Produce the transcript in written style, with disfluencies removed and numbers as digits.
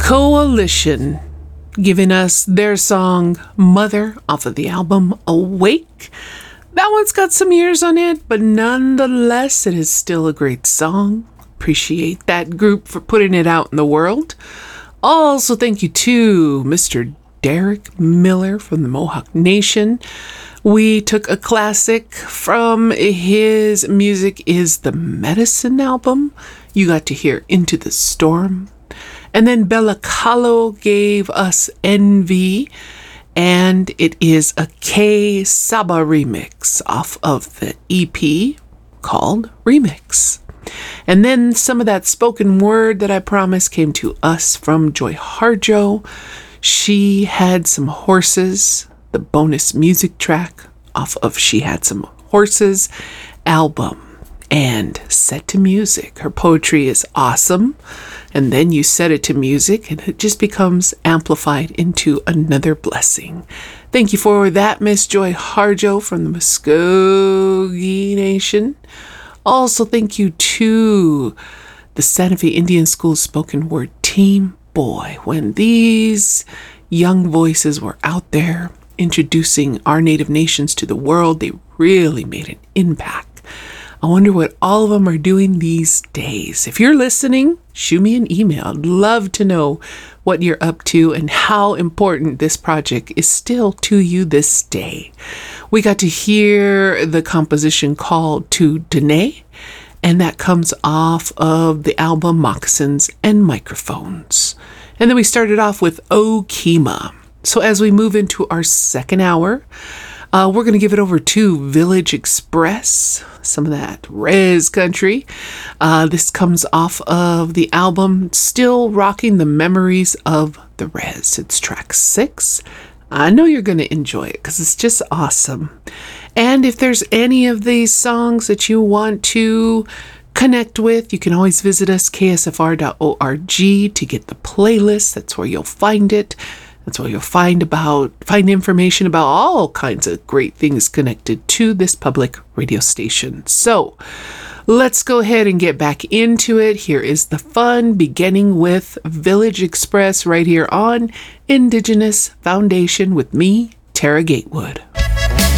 Coalition giving us their song Mother off of the album Awake. That one's got some years on it, but nonetheless, it is still a great song. Appreciate that group for putting it out in the world. Also, thank you to Mr. Derek Miller from the Mohawk Nation. We took a classic from his Music is the Medicine album. You got to hear Into the Storm. And then Bella Kahlo gave us Envy, and it is a K Saba remix off of the EP called Remix. And then some of that spoken word that I promised came to us from Joy Harjo. She Had Some Horses, the bonus music track off of She Had Some Horses album, and set to music. Her poetry is awesome. And then you set it to music and it just becomes amplified into another blessing. Thank you for that, Miss Joy Harjo from the Muskogee Nation. Also, thank you to the Santa Fe Indian School spoken word team. Boy, when these young voices were out there introducing our native nations to the world, they really made an impact. I wonder what all of them are doing these days. If you're listening, shoot me an email. I'd love to know what you're up to and how important this project is still to you this day. We got to hear the composition called To Dene, and that comes off of the album Moccasins and Microphones. And then we started off with Okima. So as we move into our second hour, we're going to give it over to Village Express, some of that Rez country. This comes off of the album Still Rocking the Memories of the Rez. It's track 6. I know you're going to enjoy it because it's just awesome. And if there's any of these songs that you want to connect with, you can always visit us, ksfr.org, to get the playlist. That's where you'll find it. That's where you'll find information about all kinds of great things connected to this public radio station. So let's go ahead and get back into it. Here is the fun, beginning with Village Express right here on Indigenous Foundation with me, Tara Gatewood.